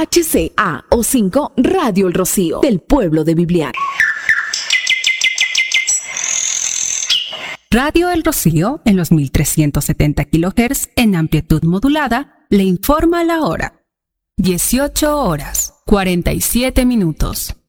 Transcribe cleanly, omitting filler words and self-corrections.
HCA-O5 Radio El Rocío, del pueblo de Bibliar. Radio El Rocío, en los 1370 kHz en amplitud modulada, le informa la hora. 18 horas, 47 minutos.